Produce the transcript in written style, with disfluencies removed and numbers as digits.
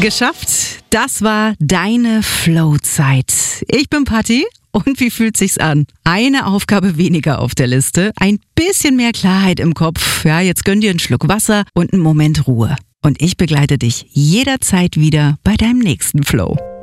Geschafft. Das war deine Flow-Zeit. Ich bin Patti. Und wie fühlt sich's an? Eine Aufgabe weniger auf der Liste, ein bisschen mehr Klarheit im Kopf. Ja, jetzt gönn dir einen Schluck Wasser und einen Moment Ruhe. Und ich begleite dich jederzeit wieder bei deinem nächsten Flow.